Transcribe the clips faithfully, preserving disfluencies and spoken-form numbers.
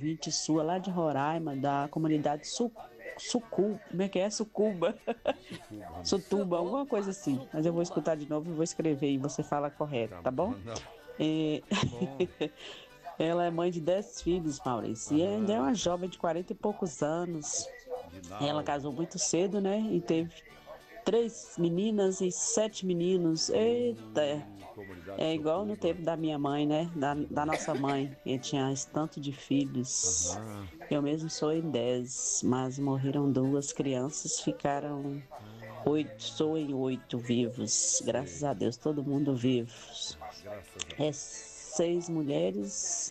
ouvinte sua lá de Roraima, da comunidade Su, Sucu, como é que é? Sucuba. Sutuba, alguma coisa assim. Mas eu vou escutar de novo e vou escrever e você fala correto, tá bom? É... Ela é mãe de dez filhos, Maurício, e ainda é uma jovem de quarenta e poucos anos. Ela casou muito cedo, né? E teve três meninas e sete meninos. Eita! É igual no tempo da minha mãe, né? Da, da nossa mãe, que tinha esse tanto de filhos. Eu mesmo sou em dez, mas morreram duas crianças, ficaram oito, sou em oito vivos. Graças a Deus, todo mundo vivo. É seis mulheres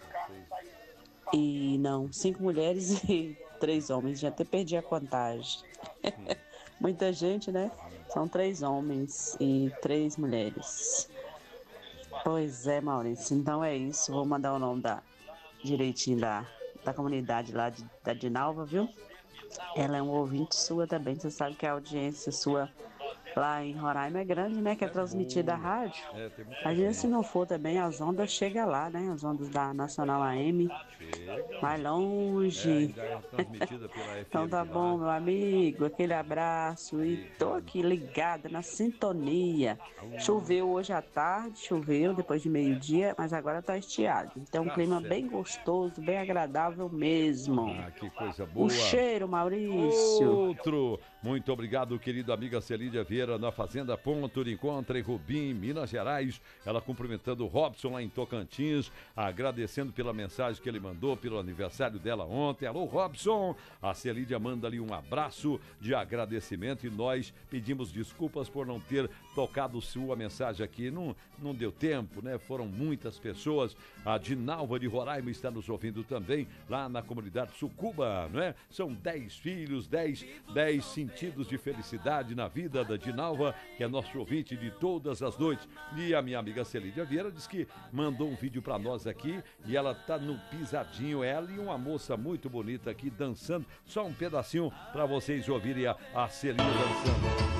e não, cinco mulheres e três homens. Já até perdi a contagem. Muita gente, né? São três homens e três mulheres. Pois é, Maurício. Então é isso. Vou mandar o nome da direitinho da, da comunidade lá de, da Dinalva, viu? Ela é um ouvinte sua também. Você sabe que a audiência sua lá em Roraima é grande, né? Que é transmitida a rádio. Imagina se não for também, as ondas chegam lá, né? As ondas da Nacional A M. Vai longe. Então tá bom, meu amigo. Aquele abraço. E tô aqui ligada na sintonia. Choveu hoje à tarde, choveu depois de meio-dia, mas agora tá estiado. Então um clima bem gostoso, bem agradável mesmo. Ah, que coisa boa. O cheiro, Maurício. Outro. Muito obrigado, querido amiga Celídia Vieira, na Fazenda Ponto de Encontro, em Rubim, Minas Gerais. Ela cumprimentando o Robson lá em Tocantins, agradecendo pela mensagem que ele mandou, pelo aniversário dela ontem. Alô, Robson! A Celídia manda ali um abraço de agradecimento e nós pedimos desculpas por não ter tocado sua mensagem aqui. Não, não deu tempo, né? Foram muitas pessoas. A Dinalva de Roraima está nos ouvindo também, lá na comunidade Sucuba, não é? São dez filhos, dez, dez sentidos de felicidade na vida da Dinalva, que é nosso ouvinte de todas as noites. E a minha amiga Celídia Vieira diz que mandou um vídeo para nós aqui e ela tá no pisadinho, ela e uma moça muito bonita aqui dançando. Só um pedacinho para vocês ouvirem a, a Celídia dançando.